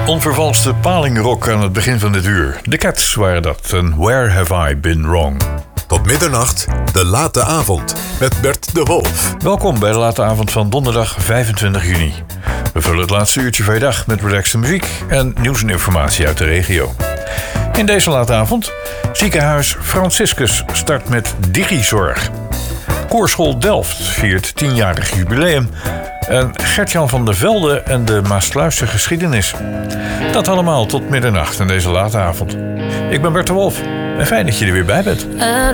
Onvervalste palingrock aan het begin van dit uur. De Cats waren dat en Where Have I Been Wrong? Tot middernacht, de late avond met Bert de Wolf. Welkom bij de late avond van donderdag 25 juni. We vullen het laatste uurtje van je dag met relaxte muziek en nieuws en informatie uit de regio. In deze late avond, ziekenhuis Franciscus start met digizorg. Koorschool Delft viert 10-jarig jubileum. En Gert-Jan van der Velde en de Maasluisse geschiedenis. Dat allemaal tot middernacht in deze late avond. Ik ben Bert de Wolf en fijn dat je er weer bij bent.